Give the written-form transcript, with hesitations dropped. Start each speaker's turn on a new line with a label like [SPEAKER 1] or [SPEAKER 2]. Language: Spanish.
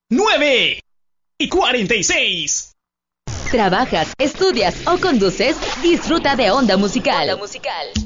[SPEAKER 1] 9:46.
[SPEAKER 2] ¿Trabajas, estudias o conduces? Disfruta de Onda Musical.